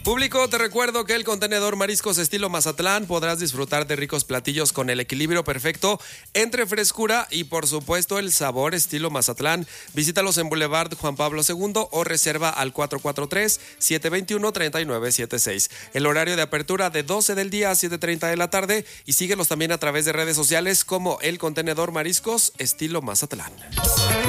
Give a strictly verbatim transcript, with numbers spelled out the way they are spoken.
Público, te recuerdo que el contenedor Mariscos estilo Mazatlán podrás disfrutar de ricos platillos con el equilibrio perfecto entre frescura y por supuesto el sabor estilo Mazatlán. Visítalos en Boulevard Juan Pablo segundo o reserva al cuatro cuatro tres, siete dos uno, tres nueve siete seis. El horario de apertura de doce del día a siete treinta de la tarde y síguelos también a través de redes sociales como el contenedor Mariscos estilo Mazatlán.